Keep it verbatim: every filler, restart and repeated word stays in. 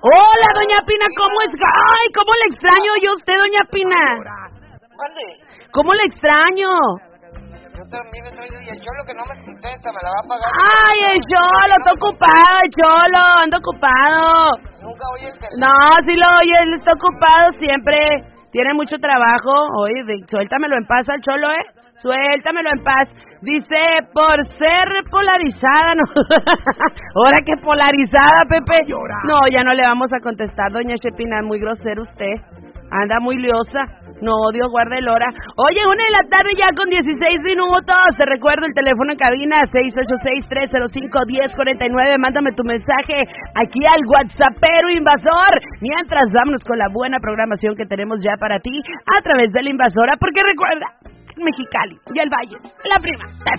Hola, doña Pina, ¿cómo es? Ay, ¿cómo le extraño yo a usted, doña Pina? ¿Mande? ¿Cómo le extraño? Yo también estoy... Y el cholo que no me contesta, me la va a pagar. Ay, el cholo, está ocupado, el cholo, ando ocupado. Nunca oye el teléfono. No, sí lo oye, él está ocupado siempre. Tiene mucho trabajo. Oye, de, suéltamelo en paz al cholo, ¿eh? Suéltamelo en paz. Dice, por ser polarizada, no. Ahora que polarizada, Pepe. No, ya no le vamos a contestar, doña Chepina, muy grosero usted. Anda muy liosa. No, Dios guarde el hora. Oye, una de la tarde ya con dieciséis minutos. Te recuerdo el teléfono en cabina seis ocho seis, tres cero cinco, uno cero cuatro nueve. Mándame tu mensaje aquí al WhatsAppero Invasor. Mientras, vámonos con la buena programación que tenemos ya para ti a través de la Invasora. Porque recuerda, Mexicali y el Valle, la prima.